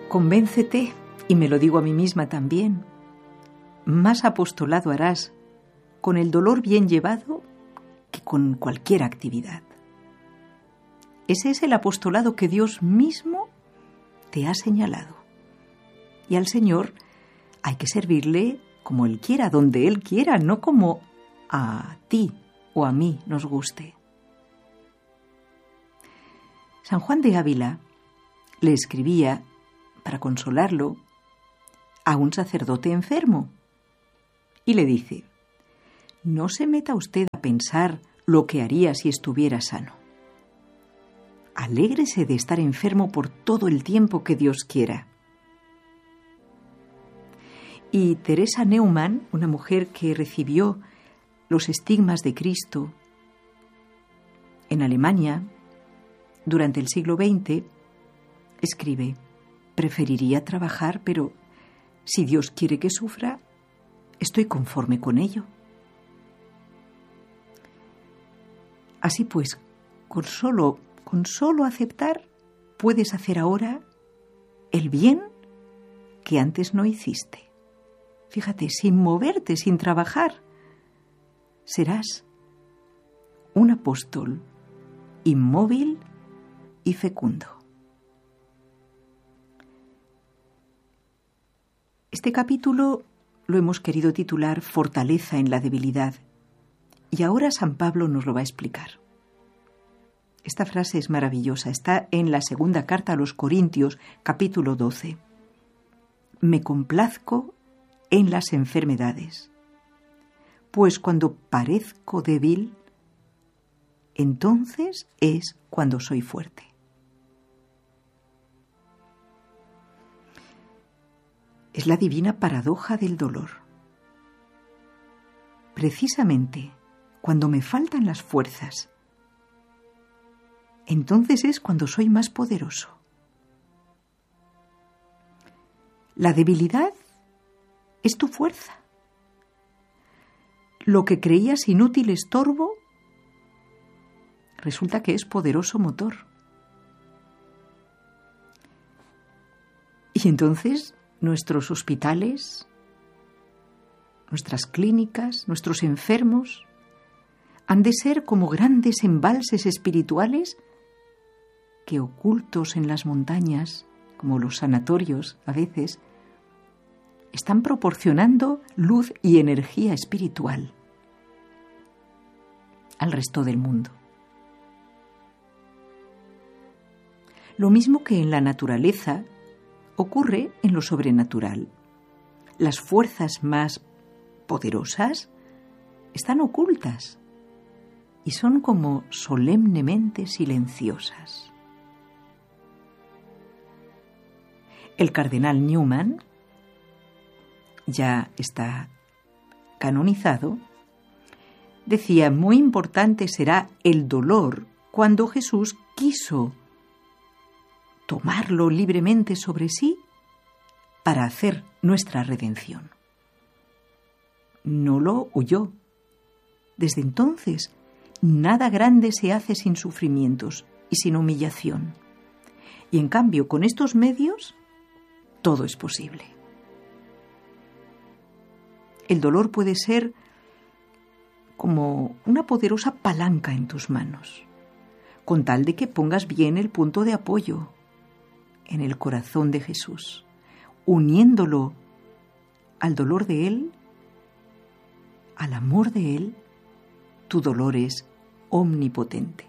Convéncete, y me lo digo a mí misma también, más apostolado harás con el dolor bien llevado que con cualquier actividad. Ese es el apostolado que Dios mismo te ha señalado. Y al Señor hay que servirle como Él quiera, donde Él quiera, no como a ti o a mí nos guste. San Juan de Ávila le escribía, para consolarlo, a un sacerdote enfermo y le dice: no se meta usted a pensar lo que haría si estuviera sano. Alégrese de estar enfermo por todo el tiempo que Dios quiera. Y Teresa Neumann, una mujer que recibió los estigmas de Cristo en Alemania durante el siglo XX, escribe: preferiría trabajar, pero si Dios quiere que sufra, estoy conforme con ello. Así pues, con solo aceptar, puedes hacer ahora el bien que antes no hiciste. Fíjate, sin moverte, sin trabajar, serás un apóstol inmóvil y fecundo. Este capítulo lo hemos querido titular Fortaleza en la debilidad, y ahora San Pablo nos lo va a explicar. Esta frase es maravillosa, está en la segunda carta a los Corintios, capítulo 12. Me complazco en las enfermedades, pues cuando parezco débil, entonces es cuando soy fuerte. Es la divina paradoja del dolor. Precisamente cuando me faltan las fuerzas, entonces es cuando soy más poderoso. La debilidad es tu fuerza. Lo que creías inútil estorbo resulta que es poderoso motor. Y entonces nuestros hospitales, nuestras clínicas, nuestros enfermos han de ser como grandes embalses espirituales que, ocultos en las montañas, como los sanatorios a veces, están proporcionando luz y energía espiritual al resto del mundo. Lo mismo que en la naturaleza ocurre en lo sobrenatural. Las fuerzas más poderosas están ocultas y son como solemnemente silenciosas. El cardenal Newman, ya está canonizado, decía: muy importante será el dolor cuando Jesús quiso tomarlo libremente sobre sí para hacer nuestra redención. No lo huyó. Desde entonces, nada grande se hace sin sufrimientos y sin humillación. Y en cambio, con estos medios, todo es posible. El dolor puede ser como una poderosa palanca en tus manos, con tal de que pongas bien el punto de apoyo en el corazón de Jesús, uniéndolo al dolor de Él, al amor de Él. Tu dolor es omnipotente.